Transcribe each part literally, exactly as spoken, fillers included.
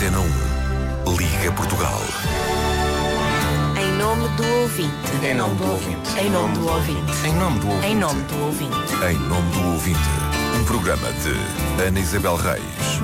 Antena um. Liga Portugal. Em nome do ouvinte. Em nome do ouvinte. Em nome do ouvinte. Em nome do ouvinte. Em nome do ouvinte. Em nome do ouvinte. Um programa de Ana Isabel Reis.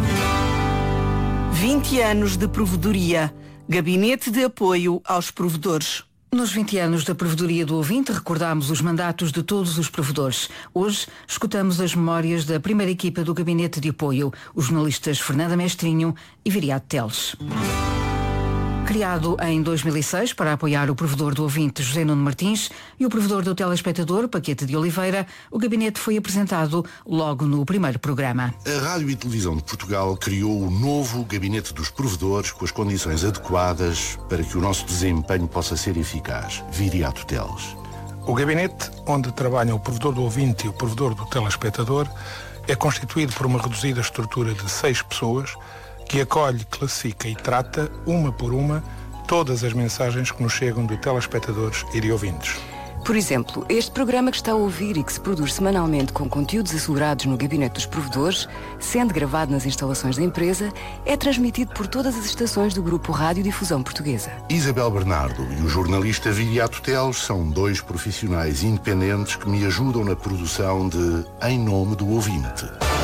vinte anos de provedoria. Gabinete de apoio aos provedores. Nos vinte anos da Provedoria do Ouvinte, recordámos os mandatos de todos os provedores. Hoje, escutamos as memórias da primeira equipa do Gabinete de Apoio, os jornalistas Fernanda Mestrinho e Viriato Teles. Criado em dois mil e seis para apoiar o provedor do ouvinte José Nuno Martins e o provedor do telespectador Paquete de Oliveira, o gabinete foi apresentado logo no primeiro programa. A Rádio e Televisão de Portugal criou o novo Gabinete dos Provedores com as condições adequadas para que o nosso desempenho possa ser eficaz. Viriato Teles. O gabinete, onde trabalham o provedor do ouvinte e o provedor do telespectador, é constituído por uma reduzida estrutura de seis pessoas que acolhe, classifica e trata, uma por uma, todas as mensagens que nos chegam de telespectadores e de ouvintes. Por exemplo, este programa que está a ouvir e que se produz semanalmente com conteúdos assegurados no Gabinete dos Provedores, sendo gravado nas instalações da empresa, é transmitido por todas as estações do Grupo Rádio Difusão Portuguesa. Isabel Bernardo e o jornalista Viriato Teles são dois profissionais independentes que me ajudam na produção de Em Nome do Ouvinte.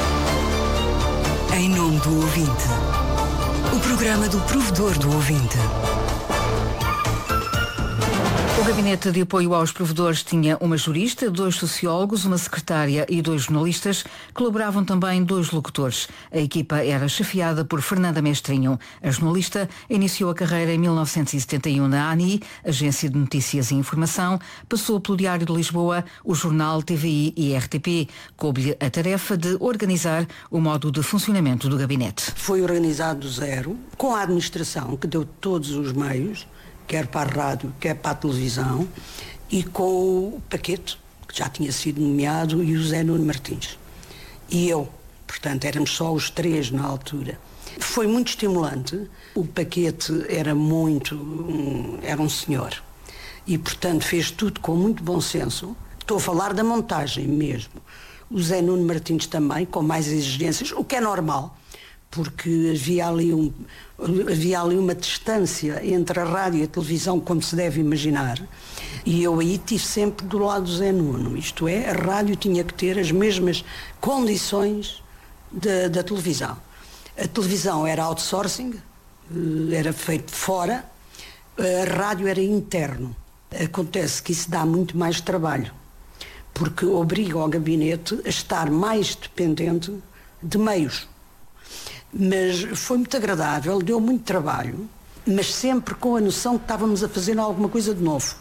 Em Nome do Ouvinte. O programa do provedor do ouvinte. O Gabinete de Apoio aos Provedores tinha uma jurista, dois sociólogos, uma secretária e dois jornalistas. Colaboravam também dois locutores. A equipa era chefiada por Fernanda Mestrinho. A jornalista iniciou a carreira em mil novecentos e setenta e um na A N I, Agência de Notícias e Informação. Passou pelo Diário de Lisboa, o jornal, T V I e R T P. Coube-lhe a tarefa de organizar o modo de funcionamento do gabinete. Foi organizado do zero, com a administração, que deu todos os meios, quer para a rádio, quer para a televisão, e com o Paquete, que já tinha sido nomeado, e o José Nuno Martins. E eu, portanto, éramos só os três na altura. Foi muito estimulante. O Paquete era muito, um, era um senhor. E, portanto, fez tudo com muito bom senso. Estou a falar da montagem mesmo. O José Nuno Martins também, com mais exigências, o que é normal, porque havia ali, um, havia ali uma distância entre a rádio e a televisão, como se deve imaginar, e eu aí estive sempre do lado do Zé Nuno, isto é, a rádio tinha que ter as mesmas condições da, da televisão. A televisão era outsourcing, era feito fora, a rádio era interno. Acontece que isso dá muito mais trabalho, porque obriga o gabinete a estar mais dependente de meios. Mas foi muito agradável, deu muito trabalho, mas sempre com a noção que estávamos a fazer alguma coisa de novo.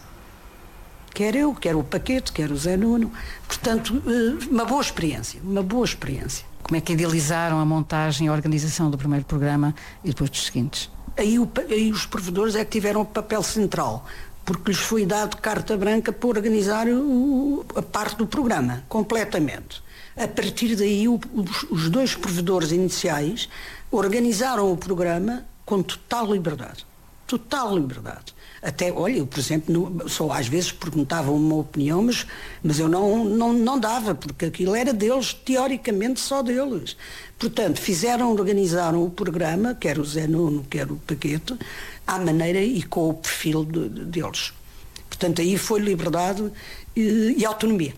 Quer eu, quer o Paquete, quer o Zé Nuno. Portanto, uma boa experiência, uma boa experiência. Como é que idealizaram a montagem e a organização do primeiro programa e depois dos seguintes? Aí, o, aí os provedores é que tiveram o papel central, porque lhes foi dado carta branca para organizar o, a parte do programa, completamente. A partir daí, o, os, os dois provedores iniciais organizaram o programa com total liberdade. Total liberdade. Até, olha, eu, por exemplo, no, só às vezes perguntavam uma opinião, mas, mas eu não, não, não dava, porque aquilo era deles, teoricamente só deles. Portanto, fizeram, organizaram o programa, quer o Zé Nuno, quer o Paquete, à maneira e com o perfil de, de, deles. Portanto, aí foi liberdade e, e autonomia.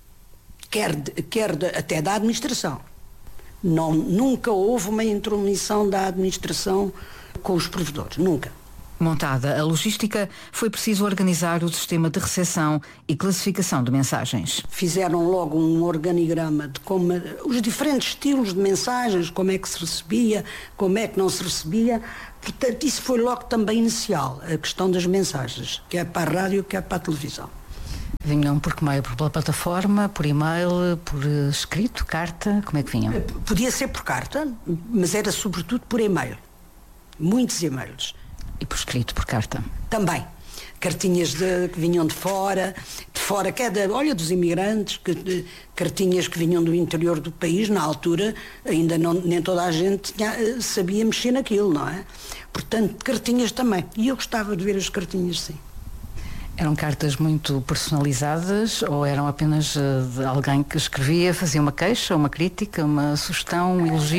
Quer, quer de, até da administração. Não, nunca houve uma intromissão da administração com os provedores, nunca. Montada a logística, foi preciso organizar o sistema de recepção e classificação de mensagens. Fizeram logo um organigrama de como os diferentes estilos de mensagens, como é que se recebia, como é que não se recebia. Portanto, isso foi logo também inicial, a questão das mensagens, quer para a rádio, quer para a televisão. Vinham por que meio? Pela plataforma, por e-mail, por escrito, carta? Como é que vinham? Podia ser por carta, mas era sobretudo por e-mail. Muitos e-mails. E por escrito, por carta? Também. Cartinhas de, que vinham de fora, de fora, que é da, olha, dos imigrantes, que, de, cartinhas que vinham do interior do país, na altura ainda não, nem toda a gente tinha, sabia mexer naquilo, não é? Portanto, cartinhas também. E eu gostava de ver as cartinhas, sim. Eram cartas muito personalizadas ou eram apenas de alguém que escrevia, fazia uma queixa, uma crítica, uma sugestão, um elogio?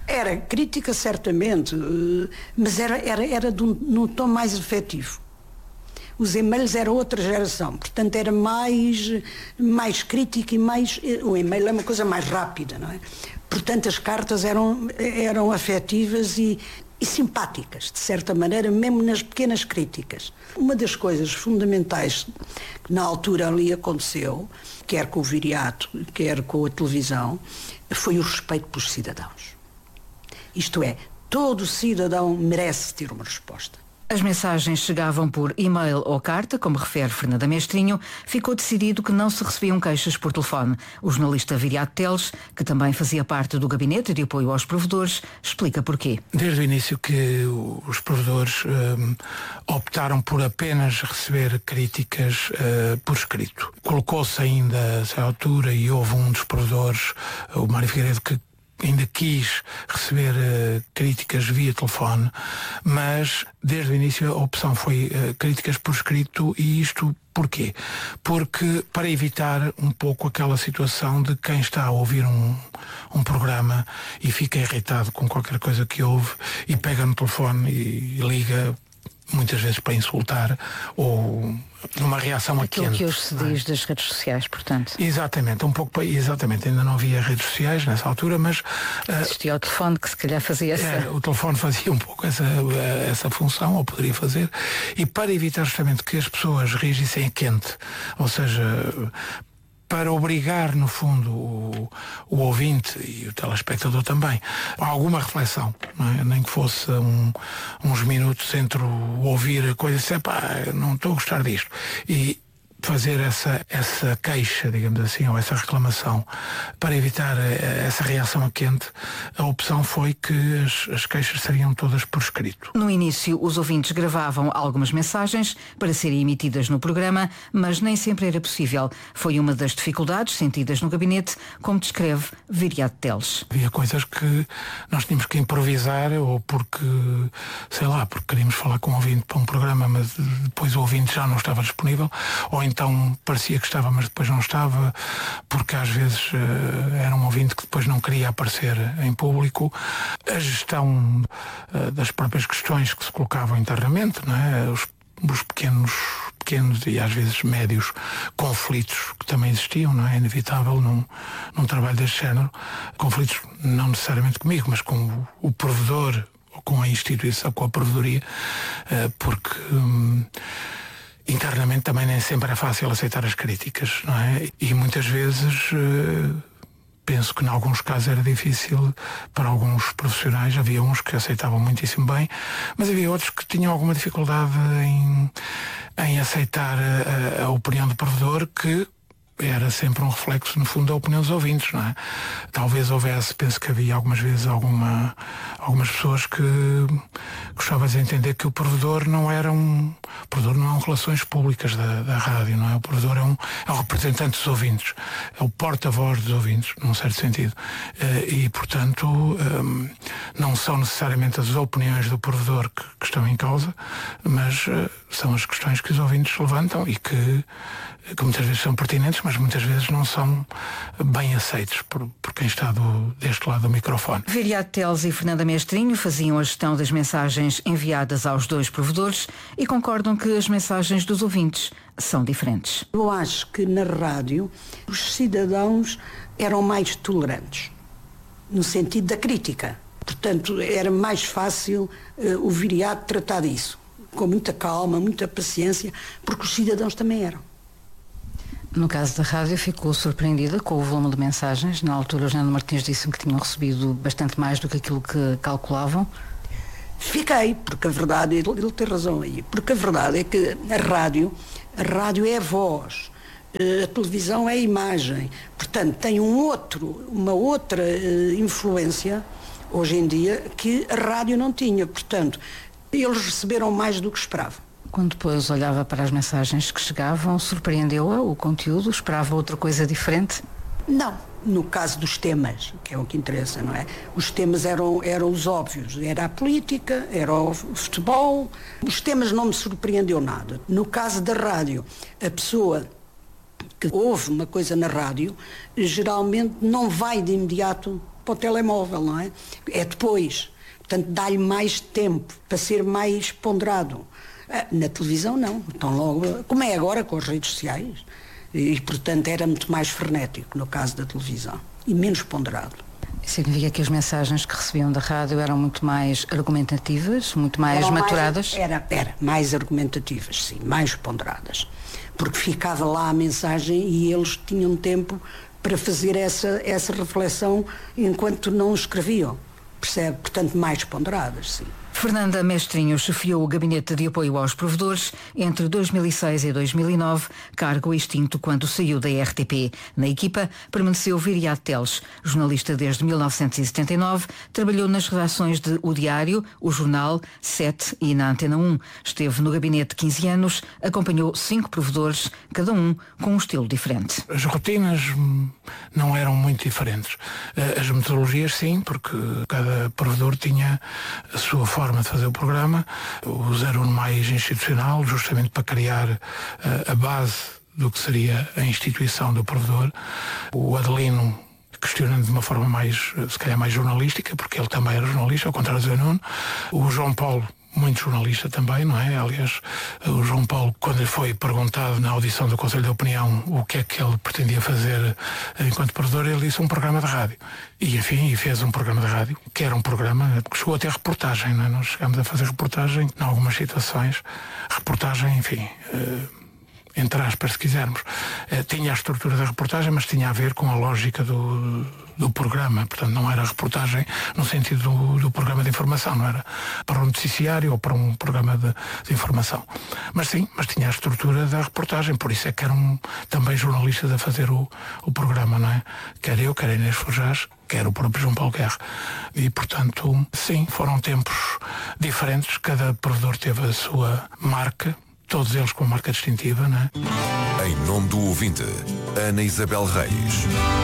Era crítica, certamente, mas era, era, era de um, num tom mais afetivo. Os e-mails eram outra geração, portanto era mais, mais crítica e mais... O e-mail é uma coisa mais rápida, não é? Portanto as cartas eram, eram afetivas e, e simpáticas, de certa maneira, mesmo nas pequenas críticas. Uma das coisas fundamentais que na altura ali aconteceu, quer com o viriato, quer com a televisão, foi o respeito pelos cidadãos. Isto é, todo cidadão merece ter uma resposta. As mensagens chegavam por e-mail ou carta, como refere Fernanda Mestrinho. Ficou decidido que não se recebiam queixas por telefone. O jornalista Viriato Teles, que também fazia parte do gabinete de apoio aos provedores, explica porquê. Desde o início que os provedores um, optaram por apenas receber críticas uh, por escrito. Colocou-se ainda a essa altura e houve um dos provedores, o Mário Figueiredo, que ainda quis receber uh, críticas via telefone, mas desde o início a opção foi uh, críticas por escrito. E isto porquê? Porque para evitar um pouco aquela situação de quem está a ouvir um, um programa e fica irritado com qualquer coisa que ouve e pega no telefone e, e liga, muitas vezes para insultar ou numa reação a quente. Aquilo que hoje se diz das redes sociais, portanto. Exatamente, um pouco, exatamente, ainda não havia redes sociais nessa altura, mas... Uh, existia o telefone que se calhar fazia essa... É, o telefone fazia um pouco essa, essa função, ou poderia fazer, e para evitar justamente que as pessoas reagissem a quente, ou seja... para obrigar, no fundo, o, o ouvinte e o telespectador também a alguma reflexão, não é? Nem que fosse um, uns minutos entre o ouvir a coisa e dizer, pá, não estou a gostar disto, e fazer essa, essa queixa, digamos assim, ou essa reclamação, para evitar essa reação a quente. A opção foi que as, as queixas seriam todas por escrito. No início, os ouvintes gravavam algumas mensagens para serem emitidas no programa, mas nem sempre era possível. Foi uma das dificuldades sentidas no gabinete, como descreve Viriato Teles. Havia coisas que nós tínhamos que improvisar, ou porque, sei lá, porque queríamos falar com o ouvinte para um programa, mas depois o ouvinte já não estava disponível, ou então parecia que estava, mas depois não estava, porque às vezes uh, era um ouvinte que depois não queria aparecer em público. A gestão uh, das próprias questões que se colocavam internamente, não é? Os, os pequenos, pequenos e às vezes médios conflitos que também existiam, não é? Inevitável num, num trabalho deste género. Conflitos não necessariamente comigo, mas com o, o provedor, ou com a instituição, com a provedoria, uh, porque... Um, internamente também nem sempre é fácil aceitar as críticas, não é? E muitas vezes uh, penso que em alguns casos era difícil para alguns profissionais. Havia uns que aceitavam muitíssimo bem, mas havia outros que tinham alguma dificuldade em, em aceitar a, a opinião do provedor, que era sempre um reflexo, no fundo, da opinião dos ouvintes, não é? Talvez houvesse, penso que havia algumas vezes alguma, algumas pessoas que gostavam de entender que o provedor não era um... O provedor não é um relações públicas da, da rádio, não é? O provedor é um, é um representante dos ouvintes, é o porta-voz dos ouvintes, num certo sentido. E, portanto, não são necessariamente as opiniões do provedor que, que estão em causa, mas são as questões que os ouvintes levantam e que, que muitas vezes são pertinentes, mas muitas vezes não são bem aceitos por, por quem está do, deste lado do microfone. Viriato Teles e Fernanda Mestrinho faziam a gestão das mensagens enviadas aos dois provedores e concordam que as mensagens dos ouvintes são diferentes. Eu acho que na rádio os cidadãos eram mais tolerantes, no sentido da crítica. Portanto, era mais fácil uh, o Viriato tratar disso, com muita calma, muita paciência, porque os cidadãos também eram. No caso da rádio, ficou surpreendida com o volume de mensagens. Na altura, o Jânio Martins disse-me que tinham recebido bastante mais do que aquilo que calculavam. Fiquei, porque a verdade, ele, ele tem razão aí, porque a verdade é que a rádio, a rádio é a voz, a televisão é a imagem, portanto tem um outro, uma outra uh, influência, hoje em dia, que a rádio não tinha. Portanto, eles receberam mais do que esperavam. Quando depois olhava para as mensagens que chegavam, surpreendeu-a o conteúdo? Esperava outra coisa diferente? Não. No caso dos temas, que é o que interessa, não é? Os temas eram, eram os óbvios. Era a política, era o futebol. Os temas não me surpreendeu nada. No caso da rádio, a pessoa que ouve uma coisa na rádio, geralmente não vai de imediato para o telemóvel, não é? É depois. Portanto, dá-lhe mais tempo para ser mais ponderado. Na televisão, não. Então, logo, como é agora com as redes sociais. E, portanto, era muito mais frenético no caso da televisão. E menos ponderado. Significa que as mensagens que recebiam da rádio eram muito mais argumentativas, muito mais eram maturadas? Mais, era, era, mais argumentativas, sim, mais ponderadas. Porque ficava lá a mensagem e eles tinham tempo para fazer essa, essa reflexão enquanto não escreviam. Percebe? Portanto, mais ponderadas, sim. Fernanda Mestrinho chefiou o Gabinete de Apoio aos Provedores entre dois mil e seis e dois mil e nove, cargo extinto quando saiu da R T P. Na equipa permaneceu Viriato Teles, jornalista desde mil novecentos e setenta e nove, trabalhou nas redações de O Diário, O Jornal, Sete e na Antena um. Esteve no gabinete quinze anos, acompanhou cinco provedores, cada um com um estilo diferente. As rotinas não eram muito diferentes. As metodologias sim, porque cada provedor tinha a sua forma de fazer o programa. O zero um mais institucional, justamente para criar uh, a base do que seria a instituição do provedor. O Adelino questionando de uma forma mais, se calhar mais jornalística, porque ele também era jornalista, ao contrário do Zé Nuno. O João Paulo, muito jornalista também, não é? Aliás, o João Paulo, quando lhe foi perguntado na audição do Conselho de Opinião o que é que ele pretendia fazer enquanto provedor, ele disse um programa de rádio. E, enfim, e fez um programa de rádio, que era um programa que chegou a ter reportagem, não é? Nós chegámos a fazer reportagem em algumas situações. Reportagem, enfim... Uh, entre aspas, se quisermos, eh, tinha a estrutura da reportagem, mas tinha a ver com a lógica do, do programa. Portanto, não era reportagem no sentido do, do programa de informação, não era para um noticiário ou para um programa de, de informação. Mas sim, mas tinha a estrutura da reportagem, por isso é que eram também jornalistas a fazer o, o programa, não é? Quer eu, quer a Inês Forjás, quer o próprio João Paulo Guerra. E, portanto, sim, foram tempos diferentes, cada provedor teve a sua marca, todos eles com marca distintiva, não é? Em nome do ouvinte, Ana Isabel Reis.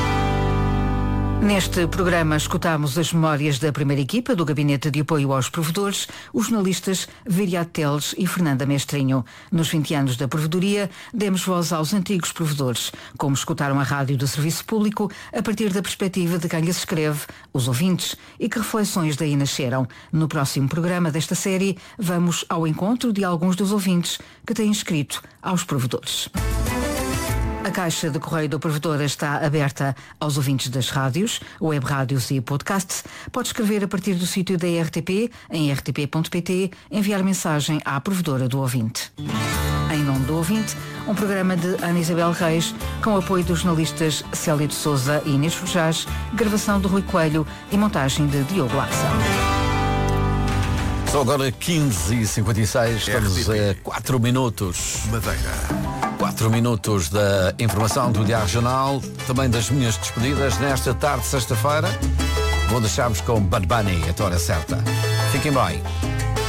Neste programa escutámos as memórias da primeira equipa do Gabinete de Apoio aos Provedores, os jornalistas Viriato Teles e Fernanda Mestrinho. Nos vinte anos da provedoria, demos voz aos antigos provedores, como escutaram a rádio do serviço público a partir da perspectiva de quem lhes escreve, os ouvintes, e que reflexões daí nasceram. No próximo programa desta série, vamos ao encontro de alguns dos ouvintes que têm escrito aos provedores. A caixa de correio do provedor está aberta aos ouvintes das rádios, web rádios e podcasts. Pode escrever a partir do sítio da R T P, em r t p ponto p t, enviar mensagem à provedora do ouvinte. Em nome do ouvinte, um programa de Ana Isabel Reis, com apoio dos jornalistas Célia de Souza e Inês Forjás, gravação de Rui Coelho e montagem de Diogo Laxa. São agora quinze e cinquenta e seis, estamos a quatro minutos. Madeira. quatro minutos da informação do Diário Regional, também das minhas despedidas nesta tarde de sexta-feira. Vou deixar-vos com Bad Bunny, a hora certa. Fiquem bem.